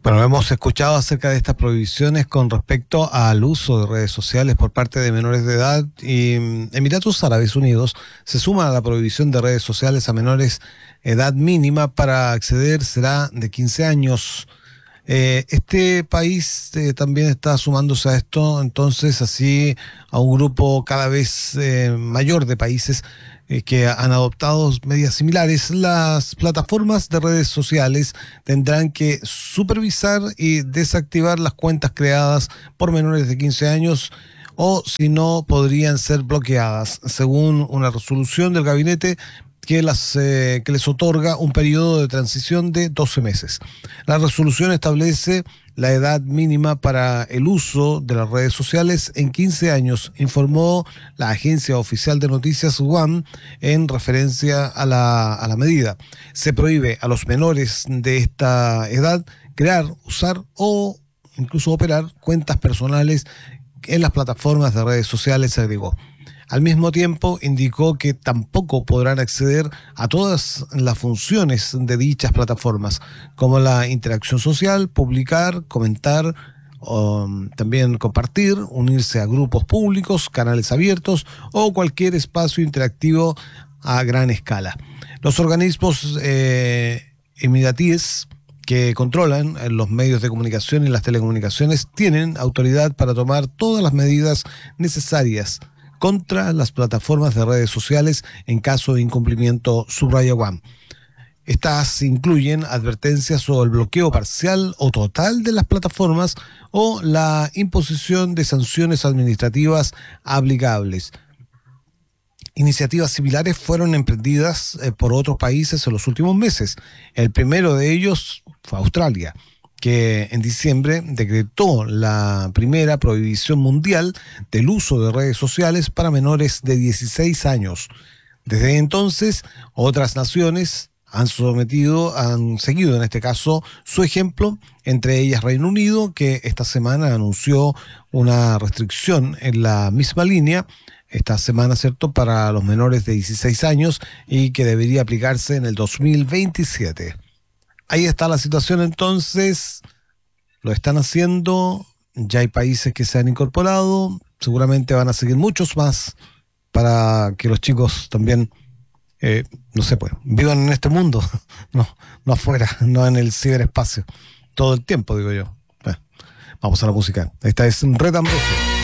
Bueno, hemos escuchado acerca de estas prohibiciones con respecto al uso de redes sociales por parte de menores de edad y Emiratos Árabes Unidos se suma a la prohibición de redes sociales a menores. Edad mínima para acceder será de 15 años. Este país también está sumándose a esto, entonces así a un grupo cada vez mayor de países que han adoptado medidas similares. Las plataformas de redes sociales tendrán que supervisar y desactivar las cuentas creadas por menores de 15 años o si no podrían ser bloqueadas, según una resolución del gabinete que les otorga un periodo de transición de 12 meses. La resolución establece la edad mínima para el uso de las redes sociales en 15 años, informó la agencia oficial de noticias WAM en referencia a la medida. Se prohíbe a los menores de esta edad crear, usar o incluso operar cuentas personales en las plataformas de redes sociales, agregó. Al mismo tiempo, indicó que tampoco podrán acceder a todas las funciones de dichas plataformas, como la interacción social, publicar, comentar, o también compartir, unirse a grupos públicos, canales abiertos o cualquier espacio interactivo a gran escala. Los organismos emiratíes que controlan los medios de comunicación y las telecomunicaciones tienen autoridad para tomar todas las medidas necesarias contra las plataformas de redes sociales en caso de incumplimiento, subraya WAM. Estas incluyen advertencias o el bloqueo parcial o total de las plataformas o la imposición de sanciones administrativas aplicables. Iniciativas similares fueron emprendidas por otros países en los últimos meses. El primero de ellos fue Australia, que en diciembre decretó la primera prohibición mundial del uso de redes sociales para menores de 16 años. Desde entonces, otras naciones han seguido en este caso su ejemplo, entre ellas Reino Unido, que esta semana anunció una restricción en la misma línea, esta semana, ¿cierto?, para los menores de 16 años y que debería aplicarse en el 2027. Ahí está la situación entonces, lo están haciendo, ya hay países que se han incorporado, seguramente van a seguir muchos más para que los chicos también, no sé, pues, vivan en este mundo, no afuera, no en el ciberespacio, todo el tiempo, digo yo. Vamos a la música, esta es Red Ambrosio.